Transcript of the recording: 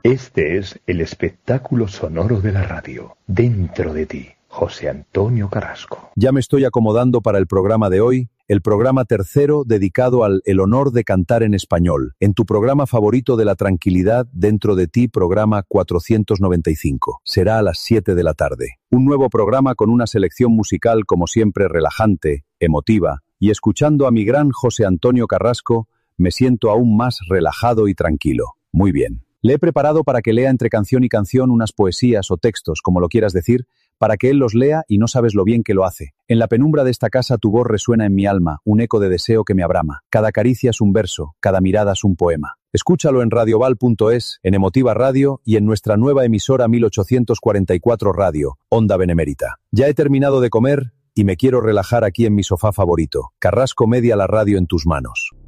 Este es el espectáculo sonoro de la radio. Dentro de ti, José Antonio Carrasco. Ya me estoy acomodando para el programa de hoy, el programa tercero dedicado al El honor de cantar en español, en tu programa favorito de la tranquilidad, Dentro de ti, programa 495. Será a las 7 de la tarde. Un nuevo programa con una selección musical como siempre relajante, emotiva, y escuchando a mi gran José Antonio Carrasco, me siento aún más relajado y tranquilo. Muy bien. Le he preparado para que lea entre canción y canción unas poesías o textos, como lo quieras decir, para que él los lea y no sabes lo bien que lo hace. En la penumbra de esta casa tu voz resuena en mi alma, un eco de deseo que me abrama. Cada caricia es un verso, cada mirada es un poema. Escúchalo en radioval.es, en Emotiva Radio y en nuestra nueva emisora 1844 Radio, Onda Benemérita. Ya he terminado de comer y me quiero relajar aquí en mi sofá favorito. Carrasco Media, la radio en tus manos.